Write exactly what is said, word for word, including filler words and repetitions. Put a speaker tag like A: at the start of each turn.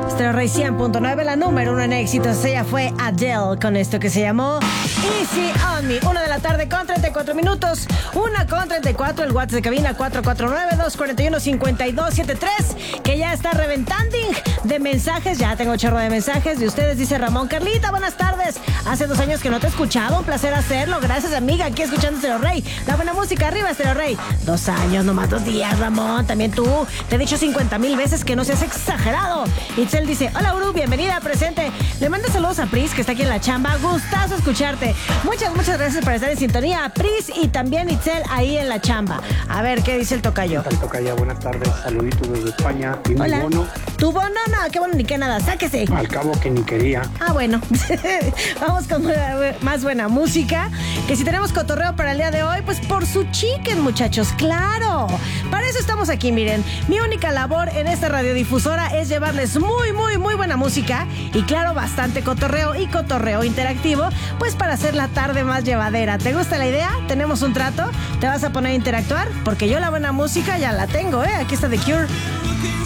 A: Stereo Rey cien punto nueve, la número uno en éxitos. Ella fue Adele con esto que se llamó Easy on Me. Una de la tarde con treinta y cuatro minutos. Una con treinta y cuatro. El WhatsApp de cabina cuatro cuatro nueve, dos cuatro uno, cinco dos siete tres. Que ya está reventando de mensajes. Ya tengo chorro de mensajes de ustedes. Dice Ramón: Carlita, buenas tardes. Hace dos años que no te escuchaba. Un placer hacerlo. Gracias, amiga. Aquí escuchando Stereo Rey. La buena música arriba, Stereo Rey. Dos años, nomás dos días, Ramón. También tú. Te he dicho cincuenta mil veces que no seas exagerado. Itzel dice: hola, Uru, bienvenida, presente. Le manda saludos a Pris, que está aquí en la chamba. Gustazo escucharte. Muchas, muchas gracias por estar en sintonía. A Pris y también Itzel ahí en la chamba. A ver, ¿qué dice el tocayo?
B: ¿Qué tal, tocaya? Buenas tardes. Saluditos desde España. ¿Y mi
A: hola.
B: bono?
A: ¿Tu bono? No, qué bueno, ni que nada. Sáquese.
B: Al cabo que ni quería.
A: Ah, bueno. Vamos con más buena música. Que si tenemos cotorreo para el día de hoy, pues por su chicken, muchachos. ¡Claro! Para eso estamos aquí, miren. Mi única labor en esta radiodifusora es llevarles muy, muy, muy buena música. Y claro, bastante cotorreo y cotorreo interactivo. Pues para hacer la tarde más llevadera. ¿Te gusta la idea? ¿Tenemos un trato? ¿Te vas a poner a interactuar? Porque yo la buena música ya la tengo, ¿eh? Aquí está The Cure.